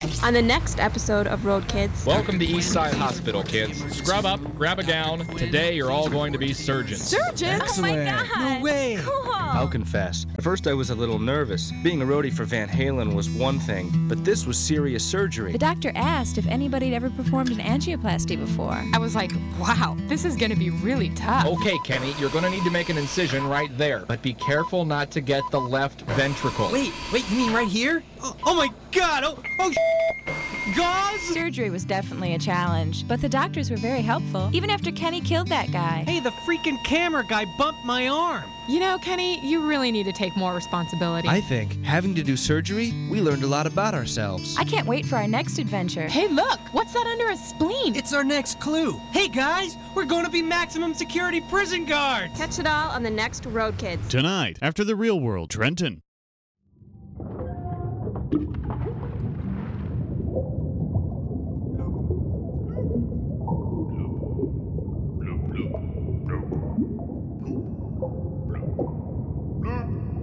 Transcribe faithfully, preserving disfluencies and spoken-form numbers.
doctors. On the next episode of Road Kids. Welcome to Eastside Hospital, kids. Scrub up, grab a gown. Today you're all going to be surgeons. Surgeons? Excellent. Oh my God. No way. Cool. I'll confess, at first I was a little nervous. Being a roadie for Van Halen was one thing, but this was serious surgery. The doctor asked if anybody had ever performed an angioplasty before. I was like, wow, this is going to be really tough. Okay, Kenny, you're going to need to make an incision right there, but be careful not to get the left ventricle. Wait, wait, you mean right here? Oh, oh my God! Oh, oh, gauze! Surgery was definitely a challenge, but the doctors were very helpful, even after Kenny killed that guy. Hey, the freaking camera guy bumped my arm. You know, Kenny, you really need to take more responsibility. I think, having to do surgery, we learned a lot about ourselves. I can't wait for our next adventure. Hey, look, what's that under his spleen? It's our next clue. Hey, guys, we're going to be maximum security prison guards. Catch it all on the next Road Kids. Tonight, after The Real World, Trenton.